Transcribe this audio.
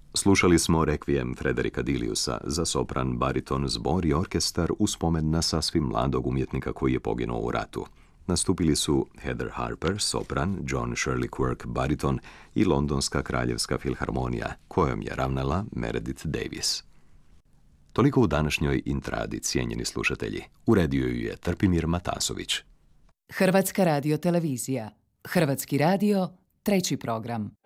Slušali smo Rekvijem Frederika Diliusa za sopran, bariton, zbor i orkestar u spomen na sasvim mladog umjetnika koji je poginuo u ratu. Nastupili su Heather Harper, sopran, John Shirley Quirk, bariton i Londonska kraljevska filharmonija, kojom je ravnala Meredith Davis. Toliko u današnjoj Intradi, cijenjeni slušatelji. Uredio ju je Trpimir Matasović. Hrvatska radiotelevizija. Hrvatski radio, 3. program.